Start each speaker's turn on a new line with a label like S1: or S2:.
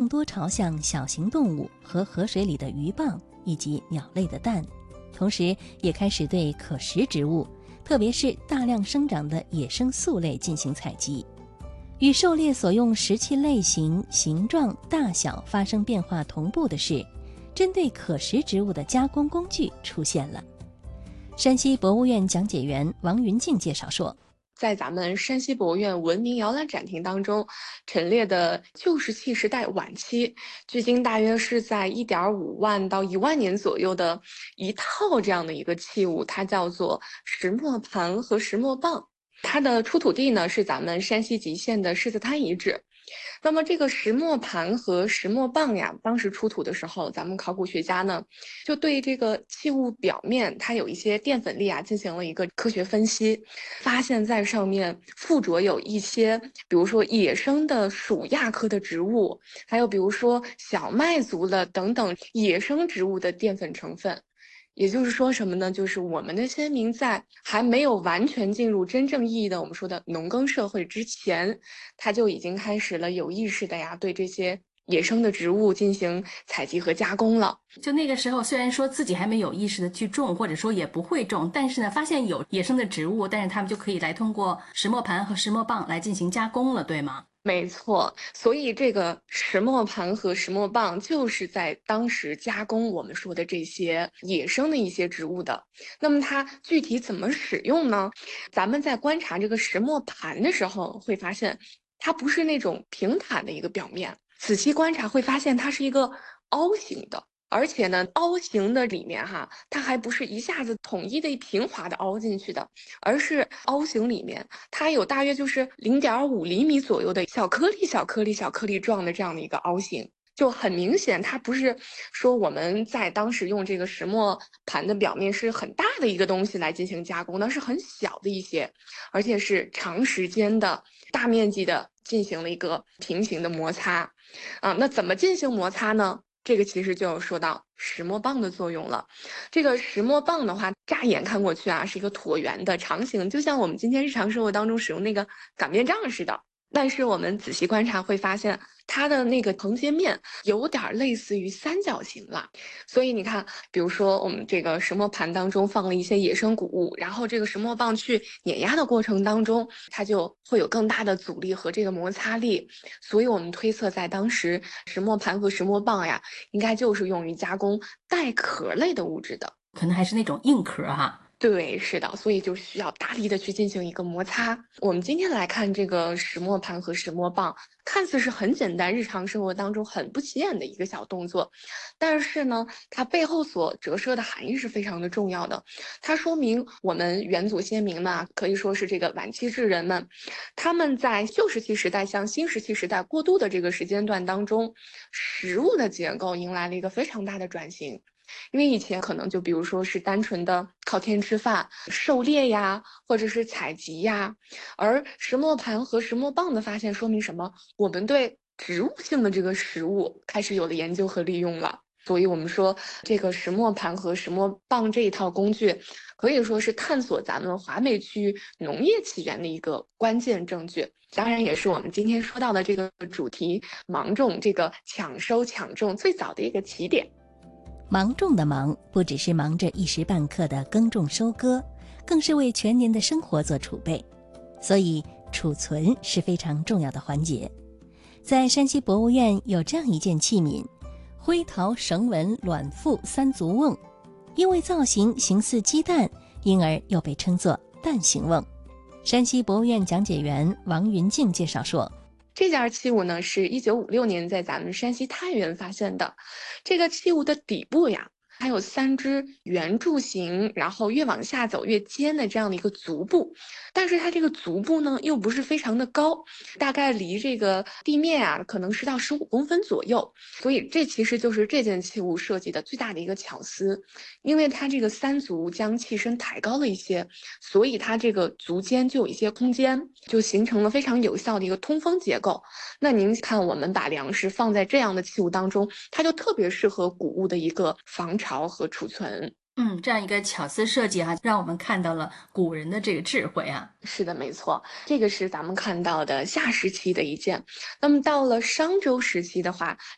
S1: 多朝向小型动物和河水里的鱼蚌以及鸟类的蛋，同时也开始对可食植物，特别是大量生长的野生素类进行采集。与狩猎所用食器类型、形状、大小发生变化同步的是，针对可食植物的加工工具出现了。山西博物院讲解员王云静介绍说，
S2: 在咱们山西博物院文明摇篮展厅当中陈列的旧石器时代晚期，距今大约是在1.5万到1万年左右的一套这样的一个器物，它叫做石磨盘和石磨棒。它的出土地呢是咱们山西吉县的狮子滩遗址。那么这个石磨盘和石磨棒呀，当时出土的时候，咱们考古学家呢就对这个器物表面它有一些淀粉粒啊进行了一个科学分析，发现在上面附着有一些，比如说野生的鼠亚科的植物，还有比如说小麦族的等等野生植物的淀粉成分。也就是说什么呢？就是我们的先民在还没有完全进入真正意义的我们说的农耕社会之前，他就已经开始了有意识的呀，对这些野生的植物进行采集和加工了。
S3: 就那个时候，虽然说自己还没有意识的去种，或者说也不会种，但是呢，发现有野生的植物，但是他们就可以来通过石磨盘和石磨棒来进行加工了，对吗？
S2: 没错，所以这个石磨盘和石磨棒就是在当时加工我们说的这些野生的一些植物的。那么它具体怎么使用呢？咱们在观察这个石磨盘的时候，会发现它不是那种平坦的一个表面，仔细观察会发现它是一个凹形的。而且呢，凹形的里面哈，它还不是一下子统一的平滑的凹进去的，而是凹形里面它有大约就是0.5厘米左右的小颗粒、小颗粒、小颗粒状的这样的一个凹形。就很明显，它不是说我们在当时用这个石磨盘的表面是很大的一个东西来进行加工的，是很小的一些，而且是长时间的、大面积的进行了一个平行的摩擦。那怎么进行摩擦呢？这个其实就要说到石磨棒的作用了。这个石磨棒的话，乍眼看过去啊，是一个椭圆的长形，就像我们今天日常生活当中使用那个擀面杖似的。但是我们仔细观察会发现，它的那个横截面有点类似于三角形了。所以你看，比如说我们这个石磨盘当中放了一些野生谷物，然后这个石磨棒去碾压的过程当中，它就会有更大的阻力和这个摩擦力。所以我们推测，在当时石磨盘和石磨棒呀，应该就是用于加工带壳类的物质的。
S3: 可能还是那种硬壳哈。
S2: 对，是的，所以就需要大力的去进行一个摩擦。我们今天来看这个石磨盘和石磨棒，看似是很简单，日常生活当中很不起眼的一个小动作，但是呢，它背后所折射的含义是非常的重要的。它说明我们元祖先民们啊，可以说是这个晚期智人们，他们在旧石器时代向新石器时代过渡的这个时间段当中，食物的结构迎来了一个非常大的转型。因为以前可能就比如说是单纯的靠天吃饭、狩猎呀，或者是采集呀，而石磨盘和石磨棒的发现说明什么？我们对植物性的这个食物开始有了研究和利用了。所以我们说，这个石磨盘和石磨棒这一套工具，可以说是探索咱们华北区域农业起源的一个关键证据。当然，也是我们今天说到的这个主题芒种这个抢收抢种最早的一个起点。
S1: 芒种的芒不只是忙着一时半刻的耕种收割，更是为全年的生活做储备，所以储存是非常重要的环节。在山西博物院有这样一件器皿，灰陶绳纹卵腹三足瓮，因为造型形似鸡蛋，因而又被称作蛋形瓮。山西博物院讲解员王云静介绍说，
S2: 这件器物呢，是1956年在咱们山西太原发现的。这个器物的底部呀，还有3只圆柱形，然后越往下走越尖的这样的一个足部，但是它这个足部呢，又不是非常的高，大概离这个地面啊，可能10到15公分左右。所以这其实就是这件器物设计的最大的一个巧思，因为它这个3足将器身抬高了一些，所以它这个足尖就有一些空间，就形成了非常有效的一个通风结构。那您看，我们把粮食放在这样的器物当中，它就特别适合谷物的一个防潮和储存。
S3: 这样一个巧思设计哈，让我们看到了古人的这个智慧啊。
S2: 是的，没错，这个是咱们看到的夏时期的一件。那么到了商周时期的话，